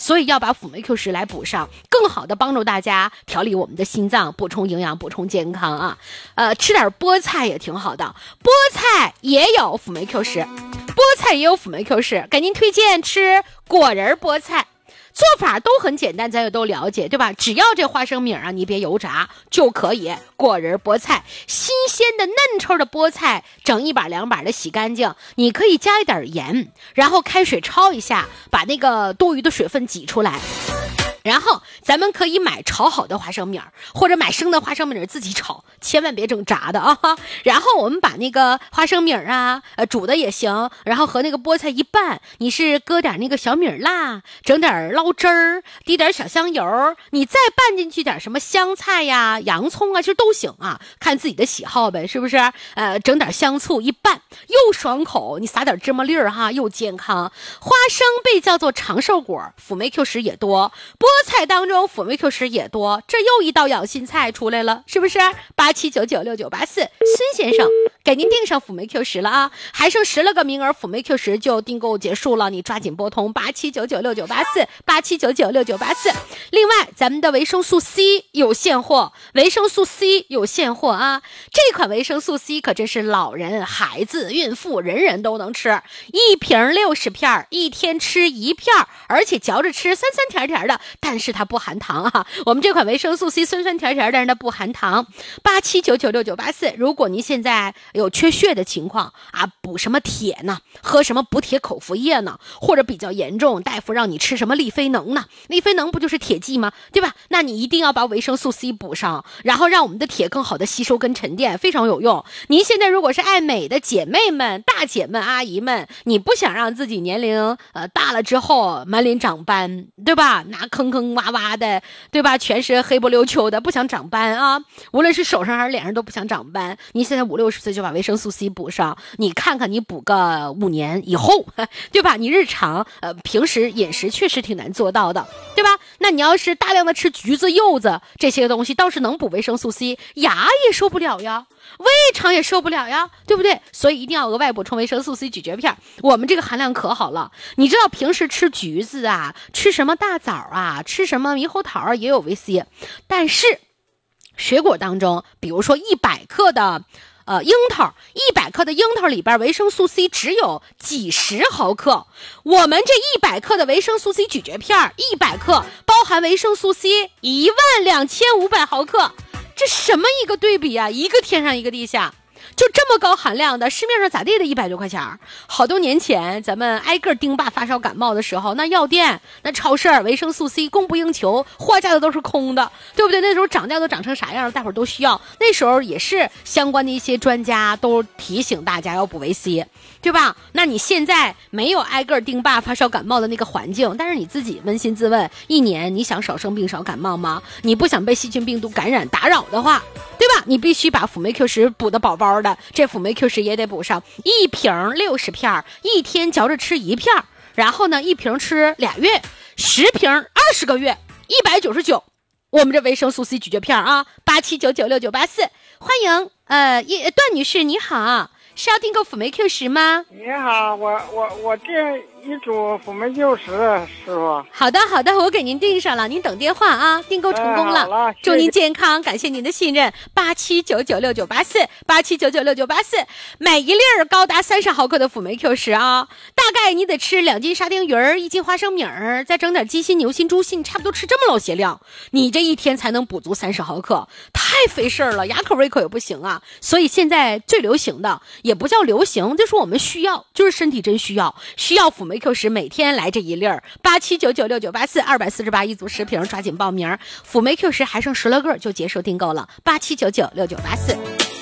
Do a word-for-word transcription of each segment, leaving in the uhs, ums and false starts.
所以要把辅酶 Q 十来补上，更好的帮助大家调理我们的心脏，补充营养，补充健康啊。呃，吃点菠菜也挺好的，菠菜也有辅酶 Q 十，菠菜也有辅酶 Q 十，给您推荐吃果仁菠菜。做法都很简单，咱也都了解，对吧？只要这花生米啊，你别油炸就可以。果仁菠菜，新鲜的嫩臭的菠菜，整一把两把的洗干净，你可以加一点盐，然后开水焯一下，把那个多余的水分挤出来。然后咱们可以买炒好的花生米儿，或者买生的花生米儿自己炒，千万别整炸的啊。然后我们把那个花生米儿啊，呃煮的也行，然后和那个菠菜一拌，你是搁点那个小米辣，整点捞汁儿，滴点小香油，你再拌进去点什么香菜呀、洋葱啊，其实都行啊，看自己的喜好呗，是不是？呃，整点香醋一拌，又爽口，你撒点芝麻粒儿哈，又健康。花生被叫做长寿果，辅酶 Q 十也多，菠菜当中辅酶 Q 十也多，这又一道养心菜出来了，是不是？八七九九六九八四，孙先生给您订上辅酶 Q 十了啊，还剩十来个名额，辅酶 Q 十就订购结束了，你抓紧拨通八七九九六九八四八七九九六九八四。另外，咱们的维生素 C 有现货，维生素 C 有现货啊，这款维生素 C 可真是老人、孩子、孕妇人人都能吃，一瓶六十片，一天吃一片，而且嚼着吃酸酸甜甜的。但是它不含糖啊，我们这款维生素 C 酸酸甜甜，但是它不含糖。八七九九六九八四，如果您现在有缺血的情况啊，补什么铁呢？喝什么补铁口服液呢？或者比较严重，大夫让你吃什么利菲能呢？利菲能不就是铁剂吗？对吧？那你一定要把维生素 C 补上，然后让我们的铁更好的吸收跟沉淀，非常有用。您现在如果是爱美的姐妹们、大姐们、阿姨们，你不想让自己年龄呃大了之后满脸长斑，对吧？拿坑坑洼洼的，对吧？全是黑不溜秋的，不想长斑啊！无论是手上还是脸上都不想长斑。你现在五六十岁就把维生素 C 补上，你看看你补个五年以后，对吧？你日常呃平时饮食确实挺难做到的，对吧？那你要是大量的吃橘子、柚子这些东西，倒是能补维生素 C， 牙也受不了呀，胃肠也受不了呀，对不对？所以一定要额外补充维生素 C 咀嚼片。我们这个含量可好了，你知道平时吃橘子啊，吃什么大枣啊，吃什么猕猴桃也有维 C， 但是水果当中，比如说一百克的呃樱桃，一百克的樱桃里边维生素 C 只有几十毫克，我们这一百克的维生素 C 咀嚼片，一百克包含维生素 C 一万两千五百毫克，这什么一个对比啊，一个天上一个地下。就这么高含量的，市面上咋地的一百多块钱？好多年前咱们挨个丁爸发烧感冒的时候，那药店那超市维生素 C 供不应求，货架的都是空的，对不对？那时候涨价都涨成啥样，大伙儿都需要。那时候也是相关的一些专家都提醒大家要补维 C， 对吧？那你现在没有挨个丁爸发烧感冒的那个环境，但是你自己扪心自问，一年你想少生病少感冒吗？你不想被细菌病毒感染打扰的话，对吧？你必须把辅酶 Q 十补的饱饱的，这辅酶 Q 十也得补上，一瓶六十片，一天嚼着吃一片，然后呢，一瓶吃俩月，十瓶二十个月，一百九十九。我们这维生素 C 咀嚼片啊，八七九九六九八四，欢迎，呃，段女士你好，是要订购辅酶 Q 十吗？ 你好，我我我订一组辅酶 Q 十，师傅。 好的好的，我给您订上了，您等电话啊，订购成功了， 哎、了祝您健康，感谢您的信任。八七九九六九八四，八七九九六九八四，每一粒儿高达三十毫克的辅酶 Q 十啊，大概你得吃两斤沙丁鱼儿，一斤花生米儿，再整点鸡心、牛心、猪心，差不多吃这么老些量，你这一天才能补足三十毫克，太费事儿了，哑口胃口也不行啊。所以现在最流行的也不叫流行，就是我们需要，就是身体真需要，需要辅酶 Q 十，每天来这一粒儿。八七九九六九八四，二百四十八一组十瓶，抓紧报名。辅酶 Q 十还剩十来个就结束订购了，八七九九六九八四。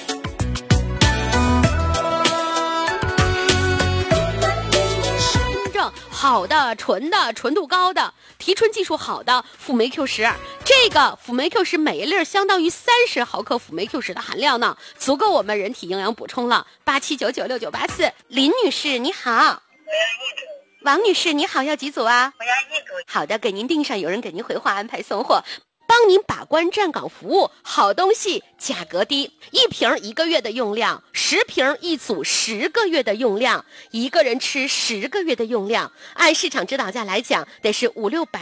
好的，纯的，纯度高的，提纯技术好的辅酶 Q 十，这个辅酶 Q 十每一粒相当于三十毫克辅酶 Q 十的含量呢，足够我们人体营养补充了。八七九九六九八四，林女士你好。王女士你好，要几组啊？ 我要一组。 好的，给您订上，有人给您回话安排送货。帮您把关站岗服务，好东西价格低，一瓶一个月的用量，十瓶一组十个月的用量，一个人吃十个月的用量，按市场指导价来讲得是五六百